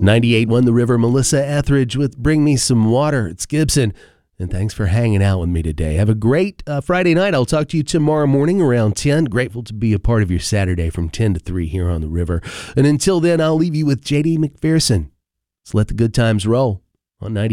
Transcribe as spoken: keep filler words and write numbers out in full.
ninety-eight point one The River, Melissa Etheridge with Bring Me Some Water. It's Gibson. And thanks for hanging out with me today. Have a great uh, Friday night. I'll talk to you tomorrow morning around ten. Grateful to be a part of your Saturday from ten to three here on the river. And until then, I'll leave you with J D McPherson. Let's let the good times roll on ninety.